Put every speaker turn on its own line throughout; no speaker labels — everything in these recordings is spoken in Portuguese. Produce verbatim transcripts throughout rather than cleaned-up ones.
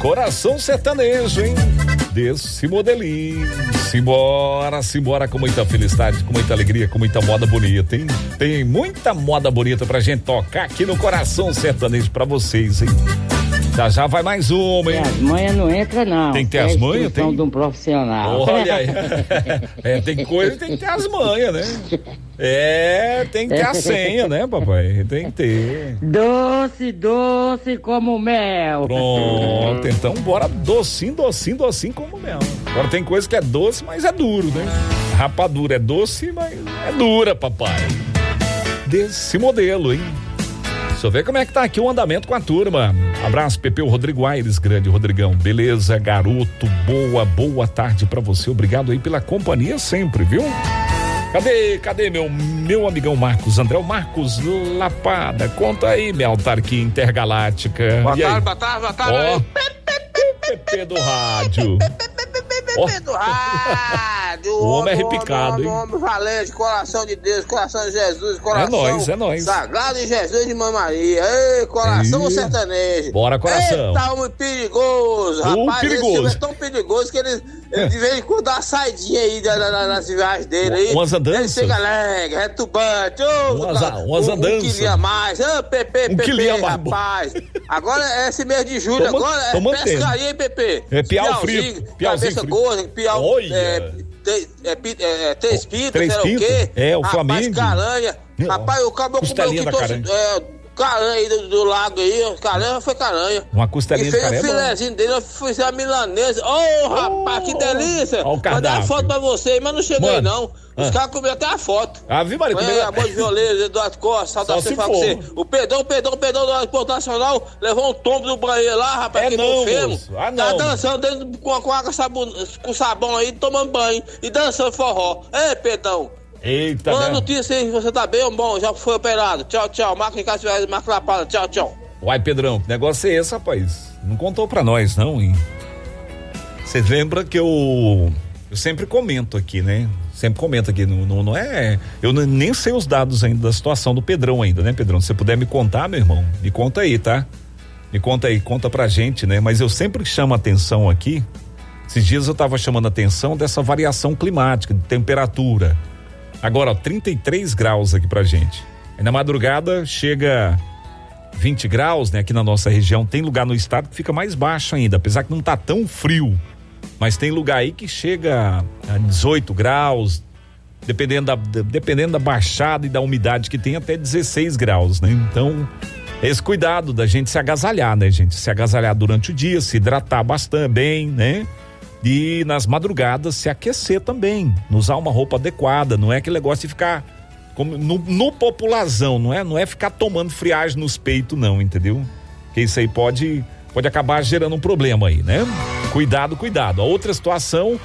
Coração Sertanejo, hein? Desse modelinho. Simbora, simbora com muita felicidade, com muita alegria, com muita moda bonita, hein? Tem muita moda bonita pra gente tocar aqui no Coração Sertanejo pra vocês, hein? Já já vai mais uma, hein?
As manhas não entra, não.
Tem que ter as manhas? Tem
de um profissional.
Olha aí. É, tem coisa que tem que ter as manhas, né? É, tem que ter a senha, né, papai? Tem que ter.
Doce, doce como mel.
Pronto, então bora docinho, docinho, docinho como mel. Agora tem coisa que é doce, mas é duro, né? Rapadura é doce, mas é dura, papai. Desse modelo, hein? Deixa eu ver como é que tá aqui o andamento com a turma. Abraço, Pepeu Rodrigo Aires, grande Rodrigão. Beleza, garoto, boa, boa tarde pra você. Obrigado aí pela companhia sempre, viu? Cadê, cadê meu, meu amigão Marcos André? O Marcos Lapada, conta aí, minha autarquia intergaláctica.
Boa tarde, boa tarde, boa tarde.
Ó, Pepe do rádio.
Pepe do rádio.
O homem é repicado, hein?
O homem valente, coração de Deus, coração de Jesus, coração.
É nóis, é nóis.
Sagrado de Jesus de Mãe Maria. Ei, coração Ei. sertanejo.
Bora, coração.
Eita, homem perigoso.
O
Rapaz,
perigoso.
esse é tão perigoso que ele, ele de vez em quando dá uma saidinha aí da, da, da, nas viagens dele aí.
Umas andanças.
Ele chega alegre, retubante. Oh,
umas
tá,
umas
um,
andanças.
Um quilinho a mais. Oh, Pepe,
um
Pepe,
a mais.
Rapaz. Agora é esse mês de julho,
Toma,
agora é pescaria, hein, Pepe?
É piau frito.
Cabeça gorda, piau. É, é, é, três pintos, sei lá o quê.
É, o
rapaz,
Flamengo.
Caranha. Rapaz, o caboclo comeu que trouxe é, caranha aí do, do lago aí. Caranha foi caranha.
Uma costelinha de caranha.
E fez o filezinho dele, eu fiz a milanesa. Ô, oh, rapaz, que delícia. Mandei a foto pra você, mas não chegou aí não. Os ah. caras comeram até a foto.
Ah, viu, Maria?
É, amor de violeiro, Eduardo Costa, saudação pra você. O Pedrão, Pedrão, Pedrão do Aeroporto Nacional levou um tombo do banheiro lá, rapaz,
é
que
não,
femo.
Ah, não.
Tá dançando dentro com, com água sabon, com sabão aí, tomando banho e dançando forró. Ei, Pedrão.
Eita,
Manda
né?
notícia aí, você tá bem ou bom? Já foi operado. Tchau, tchau. Marca em casa, marca na palha. Tchau, tchau.
Uai, Pedrão, que negócio é esse, rapaz? Não contou pra nós, não, hein? Você lembra que eu... Eu sempre comento aqui, né? Sempre comento aqui, não, não, não é... Eu não, nem sei os dados ainda da situação do Pedrão ainda, né, Pedrão? Se você puder me contar, meu irmão, me conta aí, tá? Me conta aí, conta pra gente, né? Mas eu sempre chamo a atenção aqui, esses dias eu tava chamando a atenção dessa variação climática, de temperatura. Agora, ó, trinta e três graus aqui pra gente. Aí na madrugada chega vinte graus, né? Aqui na nossa região, tem lugar no estado que fica mais baixo ainda, apesar que não tá tão frio. Mas tem lugar aí que chega a dezoito graus, dependendo da, dependendo da baixada e da umidade que tem, até dezesseis graus, né? Então, esse cuidado da gente se agasalhar, né, gente? Se agasalhar durante o dia, se hidratar bastante bem, né? E nas madrugadas se aquecer também, usar uma roupa adequada, não é aquele negócio de ficar como no, no populazão, não é, não é ficar tomando friagem nos peitos não, entendeu? Porque isso aí pode, pode acabar gerando um problema aí, né? Cuidado, cuidado. A outra situação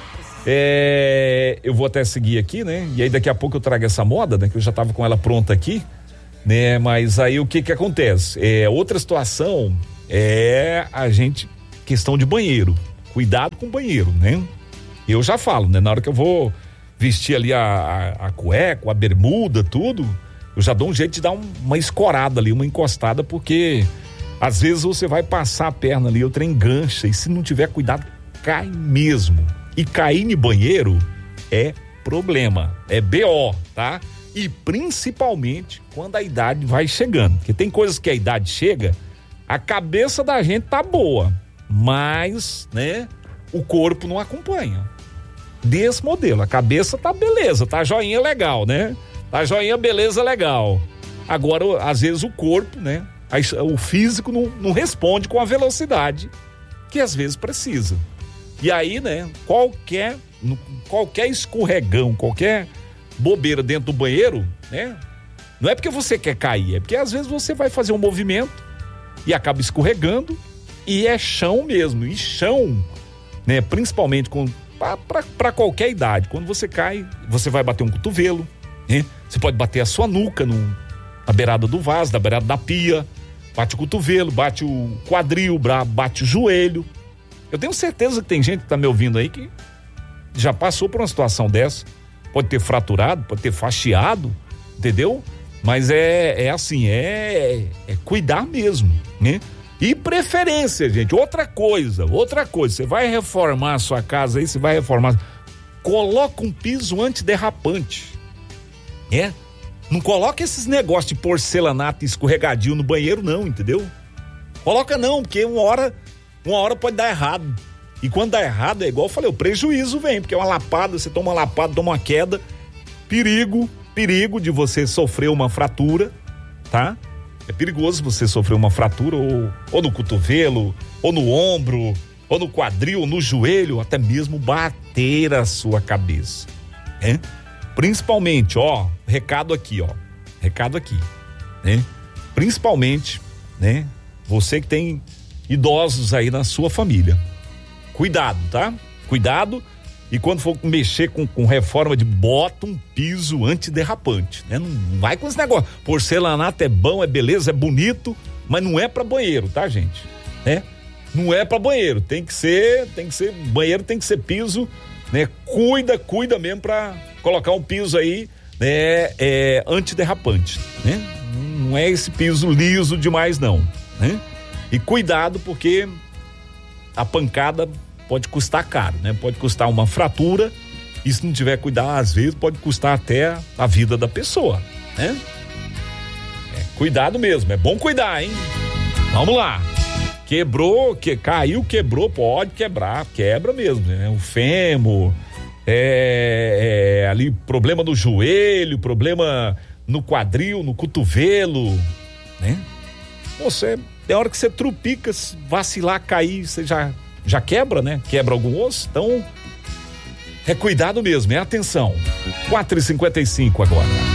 é, eu vou até seguir aqui, né? E aí daqui a pouco eu trago essa moda, né? Que eu já tava com ela pronta aqui, né? Mas aí o que que acontece? É, outra situação é a gente, questão de banheiro. Cuidado com o banheiro, né? Eu já falo, né? Na hora que eu vou vestir ali a, a, a cueca, a bermuda, tudo, eu já dou um jeito de dar um, uma escorada ali, uma encostada, porque às vezes você vai passar a perna ali, o trem engancha, e se não tiver cuidado, cai mesmo. E cair no banheiro é problema, é B O, tá? E principalmente quando a idade vai chegando, porque tem coisas que a idade chega, a cabeça da gente tá boa, mas, né, o corpo não acompanha. Desse modelo, a cabeça tá beleza, tá joinha legal, né? Tá joinha beleza legal. Agora, às vezes o corpo, né, o físico não, não responde com a velocidade que às vezes precisa. E aí, né, qualquer, qualquer escorregão, qualquer bobeira dentro do banheiro, né, não é porque você quer cair, é porque às vezes você vai fazer um movimento e acaba escorregando, e é chão mesmo, e chão, né, principalmente com para qualquer idade. Quando você cai, você vai bater um cotovelo, né? Você pode bater a sua nuca no, na beirada do vaso, na beirada da pia, bate o cotovelo, bate o quadril, bate o joelho. Eu tenho certeza que tem gente que tá me ouvindo aí que já passou por uma situação dessa, pode ter fraturado, pode ter fastiado, entendeu? Mas é, é assim, é, é cuidar mesmo, né? E preferência, gente, outra coisa, outra coisa, você vai reformar a sua casa aí, você vai reformar, coloca um piso antiderrapante, é? Não coloca esses negócios de porcelanato escorregadio no banheiro não, entendeu? Coloca não, porque uma hora, uma hora pode dar errado. E quando dá errado, é igual eu falei, o prejuízo vem, porque é uma lapada, você toma uma lapada, toma uma queda, perigo, perigo de você sofrer uma fratura, tá? É perigoso você sofrer uma fratura ou, ou no cotovelo, ou no ombro, ou no quadril, ou no joelho, até mesmo bater a sua cabeça, né? Principalmente, ó, recado aqui, ó, recado aqui, né? Principalmente, né? Você que tem idosos aí na sua família, cuidado, tá? Cuidado, e quando for mexer com, com reforma, de bota um piso antiderrapante, né? Não, não vai com esse negócio, porcelanato é bom, é beleza, é bonito, mas não é pra banheiro, tá, gente? Né? Não é pra banheiro, tem que ser, tem que ser, banheiro tem que ser piso, né? Cuida, cuida mesmo pra colocar um piso aí, né? É, antiderrapante, né? Não é esse piso liso demais não, né? E cuidado porque a pancada pode custar caro, né? Pode custar uma fratura e se não tiver cuidado, às vezes pode custar até a vida da pessoa, né? É, cuidado mesmo, é bom cuidar, hein? Vamos lá. Quebrou, que caiu, quebrou, pode quebrar, quebra mesmo, né? O fêmur, é, é, ali problema no joelho, problema no quadril, no cotovelo, né? Você, tem hora que você trupica, vacilar, cair, você já, já quebra, né? Quebra algum osso, então é cuidado mesmo, é atenção. quatro e cinquenta e cinco agora.